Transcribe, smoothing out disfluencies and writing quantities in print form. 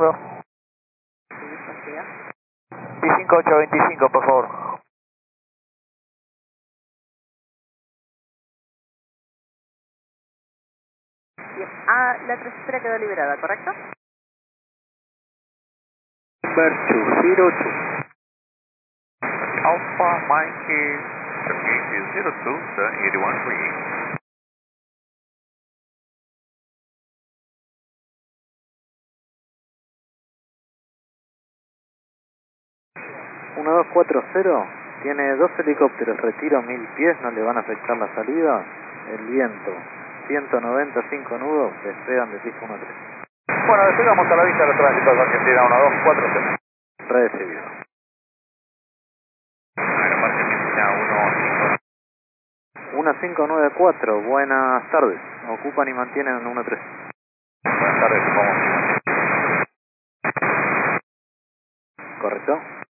nudo. Sí, consiga. 15825, por favor. Bien. La trasera quedó liberada, ¿correcto? Number 202. Alpha Mike, gate is 02, 81 for you. Uno dos cuatro cero. Tiene dos helicópteros, retiro 1000 pies, no le van a afectar la salida. El viento, 195 nudos, despegan de pista 13. Bueno, despegamos a la vista de los tránsitos de Argentina 1240. Recibido. Aeroparque Argentina 1594, buenas tardes. Ocupan y mantienen en 13. Buenas tardes, ¿cómo? ¿Correcto?